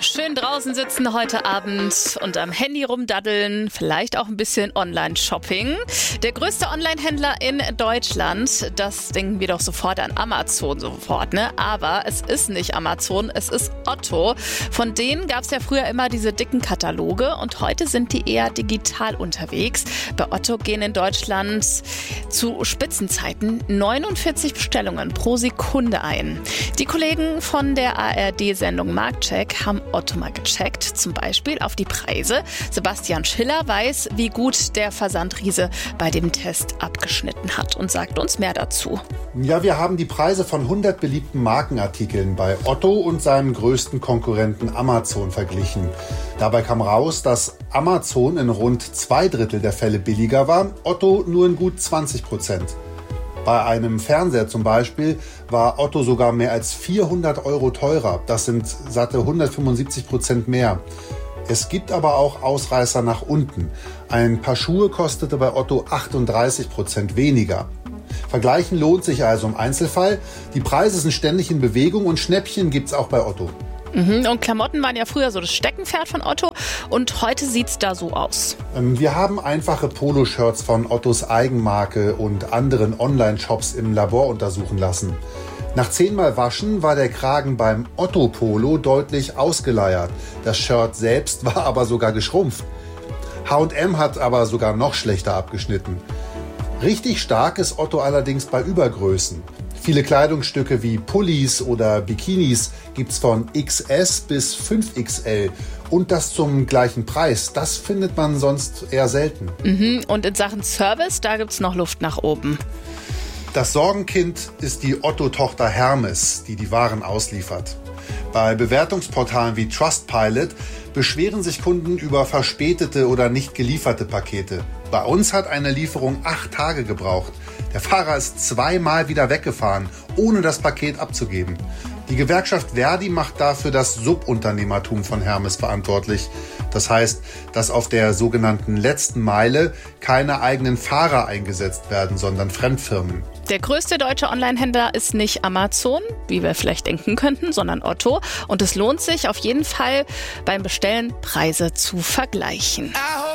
Schön draußen sitzen heute Abend und am Handy rumdaddeln, vielleicht auch ein bisschen Online-Shopping. Der größte Online-Händler in Deutschland, das denken wir doch sofort an Amazon sofort, ne? Aber es ist nicht Amazon, es ist Otto. Von denen gab es ja früher immer diese dicken Kataloge und heute sind die eher digital unterwegs. Bei Otto gehen in Deutschland zu Spitzenzeiten 49 Bestellungen pro Sekunde ein. Die Kollegen von der ARD-Sendung Marktcheck haben Otto mal gecheckt, zum Beispiel auf die Preise. Sebastian Schiller weiß, wie gut der Versandriese bei dem Test abgeschnitten hat und sagt uns mehr dazu. Ja, wir haben die Preise von 100 beliebten Markenartikeln bei Otto und seinem größten Konkurrenten Amazon verglichen. Dabei kam raus, dass Amazon in rund 2/3 der Fälle billiger war, Otto nur in gut 20%. Bei einem Fernseher zum Beispiel war Otto sogar mehr als 400 € teurer. Das sind satte 175% mehr. Es gibt aber auch Ausreißer nach unten. Ein Paar Schuhe kostete bei Otto 38% weniger. Vergleichen lohnt sich also im Einzelfall. Die Preise sind ständig in Bewegung und Schnäppchen gibt's auch bei Otto. Und Klamotten waren ja früher so das Steckenpferd von Otto und heute sieht's da so aus. Wir haben einfache Poloshirts von Ottos Eigenmarke und anderen Online-Shops im Labor untersuchen lassen. Nach 10-mal Waschen war der Kragen beim Otto-Polo deutlich ausgeleiert. Das Shirt selbst war aber sogar geschrumpft. H&M hat aber sogar noch schlechter abgeschnitten. Richtig stark ist Otto allerdings bei Übergrößen. Viele Kleidungsstücke wie Pullis oder Bikinis gibt's von XS bis 5XL und das zum gleichen Preis. Das findet man sonst eher selten. Und in Sachen Service, da gibt's noch Luft nach oben. Das Sorgenkind ist die Otto-Tochter Hermes, die die Waren ausliefert. Bei Bewertungsportalen wie Trustpilot beschweren sich Kunden über verspätete oder nicht gelieferte Pakete. Bei uns hat eine Lieferung 8 Tage gebraucht. Der Fahrer ist 2-mal wieder weggefahren, ohne das Paket abzugeben. Die Gewerkschaft Verdi macht dafür das Subunternehmertum von Hermes verantwortlich. Das heißt, dass auf der sogenannten letzten Meile keine eigenen Fahrer eingesetzt werden, sondern Fremdfirmen. Der größte deutsche Online-Händler ist nicht Amazon, wie wir vielleicht denken könnten, sondern Otto. Und es lohnt sich auf jeden Fall beim Bestellen Preise zu vergleichen.